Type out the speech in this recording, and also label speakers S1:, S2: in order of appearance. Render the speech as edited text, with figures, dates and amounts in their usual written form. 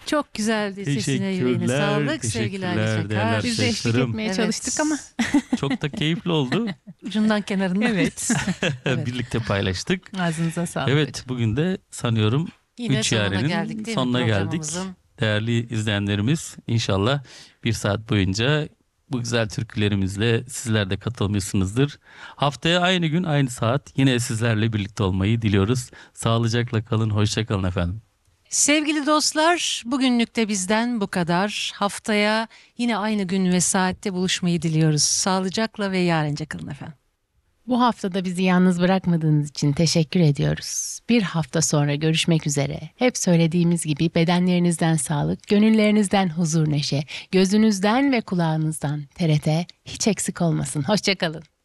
S1: Çok güzeldi. Sesine yüreğine
S2: Teşekkürler,
S1: sağlık sevgili Ali
S2: teşekkürler değerli
S1: Çakar.
S3: Biz de eşlik
S2: arkadaşlarım.
S3: etmeye
S1: Evet.
S3: çalıştık ama.
S2: Çok da keyifli oldu.
S1: Ucundan kenarından.
S3: Evet.
S1: Evet.
S2: Birlikte paylaştık.
S3: Ağzınıza sağlık
S2: Evet, bugün de sanıyorum
S1: Yine
S2: Üç
S1: sonuna
S2: Yaren'in
S1: geldik değil
S2: sonuna
S1: mi
S2: geldik.
S1: programımızın?
S2: Değerli izleyenlerimiz, inşallah bir saat boyunca bu güzel türkülerimizle sizler de katılmışsınızdır. Haftaya aynı gün aynı saat yine sizlerle birlikte olmayı diliyoruz. Sağlıcakla kalın, hoşça kalın efendim.
S1: Sevgili dostlar, bugünlük de bizden bu kadar. Haftaya yine aynı gün ve saatte buluşmayı diliyoruz. Sağlıcakla ve yarınca kalın efendim.
S3: Bu haftada bizi yalnız bırakmadığınız için teşekkür ediyoruz. Bir hafta sonra görüşmek üzere. Hep söylediğimiz gibi bedenlerinizden sağlık, gönüllerinizden huzur neşe, gözünüzden ve kulağınızdan TRT hiç eksik olmasın. Hoşça kalın.